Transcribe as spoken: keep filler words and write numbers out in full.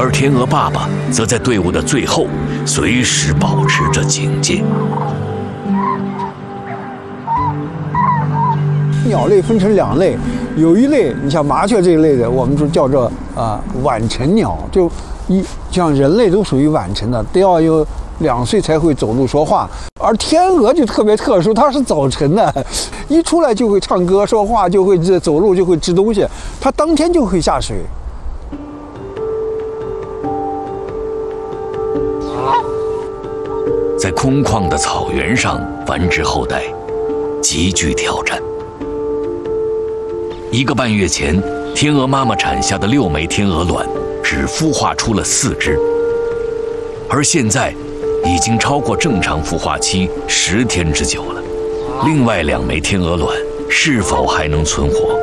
而天鹅爸爸则在队伍的最后，随时保持着警戒。 鸟类分成两类，有一类，你像麻雀这一类的，我们就叫做啊、呃、晚成鸟，就一像人类都属于晚成的，都要有两岁才会走路说话。而天鹅就特别特殊，它是早晨的，一出来就会唱歌说话，就会走路，就会吃东西，它当天就会下水。 在空旷的草原上繁殖后代，极具挑战。一个半月前，天鹅妈妈产下的六枚天鹅卵只孵化出了四只，而现在已经超过正常孵化期十天之久了。另外两枚天鹅卵是否还能存活，